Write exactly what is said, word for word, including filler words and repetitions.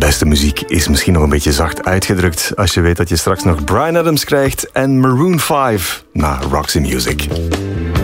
beste muziek is misschien nog een beetje zacht uitgedrukt als je weet dat je straks nog Bryan Adams krijgt en Maroon vijf na Roxy Music.